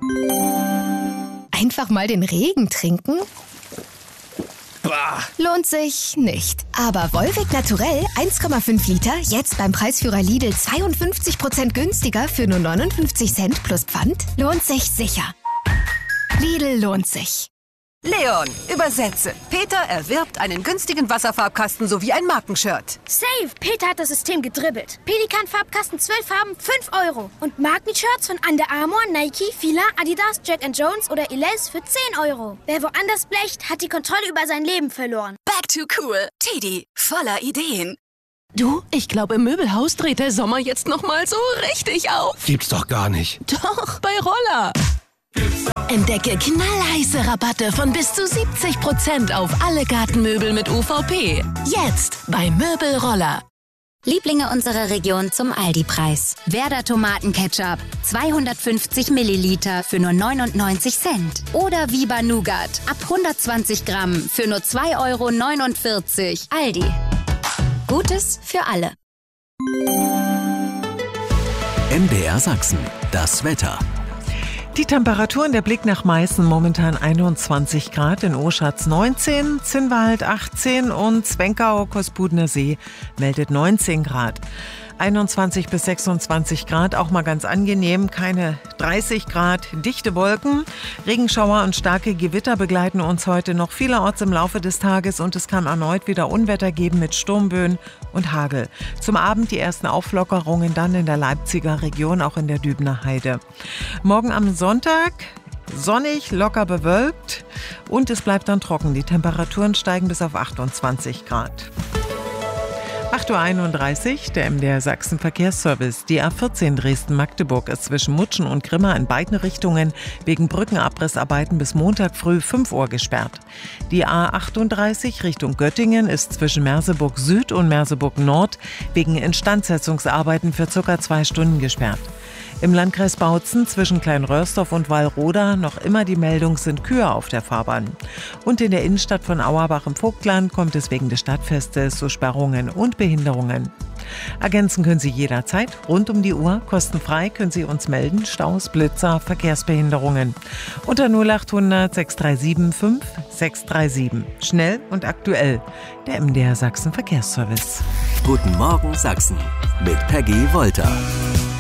Einfach mal den Regen trinken? Bah. Lohnt sich nicht. Aber Volvic Naturell 1,5 Liter, jetzt beim Preisführer Lidl 52% günstiger für nur 59 Cent plus Pfand, lohnt sich sicher. Lidl lohnt sich. Leon, übersetze. Peter erwirbt einen günstigen Wasserfarbkasten sowie ein Markenshirt. Safe! Peter hat das System gedribbelt. Pelikan-Farbkasten 12 Farben, 5 €. Und Markenshirts von Under Armour, Nike, Fila, Adidas, Jack & Jones oder Elize für 10 €. Wer woanders blecht, hat die Kontrolle über sein Leben verloren. Back to cool. Teddy, voller Ideen. Du, ich glaube, im Möbelhaus dreht der Sommer jetzt noch mal so richtig auf. Gibt's doch gar nicht. Doch, bei Roller. Entdecke knallheiße Rabatte von bis zu 70% auf alle Gartenmöbel mit UVP. Jetzt bei Möbelroller. Lieblinge unserer Region zum Aldi-Preis. Werder Tomatenketchup, 250 Milliliter für nur 99 Cent. Oder Viva Nougat, ab 120 Gramm für nur 2,49 €. Aldi. Gutes für alle. MDR Sachsen, das Wetter. Die Temperaturen, der Blick nach Meißen, momentan 21 Grad, in Oschatz 19, Zinnwald 18 und Zwenkau, Kospudener See meldet 19 Grad. 21 bis 26 Grad, auch mal ganz angenehm, keine 30 Grad, dichte Wolken, Regenschauer und starke Gewitter begleiten uns heute noch vielerorts im Laufe des Tages und es kann erneut wieder Unwetter geben mit Sturmböen und Hagel. Zum Abend die ersten Auflockerungen dann in der Leipziger Region, auch in der Dübener Heide. Morgen am Sonntag sonnig, locker bewölkt und es bleibt dann trocken. Die Temperaturen steigen bis auf 28 Grad. 8:31 Uhr, der MDR Sachsen Verkehrsservice. Die A14 Dresden-Magdeburg ist zwischen Mutschen und Grimma in beiden Richtungen wegen Brückenabrissarbeiten bis Montag früh 5 Uhr gesperrt. Die A38 Richtung Göttingen ist zwischen Merseburg Süd und Merseburg Nord wegen Instandsetzungsarbeiten für ca. 2 Stunden gesperrt. Im Landkreis Bautzen zwischen Kleinröhrsdorf und Wallroda noch immer die Meldung, sind Kühe auf der Fahrbahn. Und in der Innenstadt von Auerbach im Vogtland kommt es wegen des Stadtfestes zu Sperrungen und Behinderungen. Ergänzen können Sie jederzeit, rund um die Uhr, kostenfrei können Sie uns melden, Staus, Blitzer, Verkehrsbehinderungen. Unter 0800 637 5637. Schnell und aktuell. Der MDR Sachsen Verkehrsservice. Guten Morgen Sachsen mit Peggy Wolter.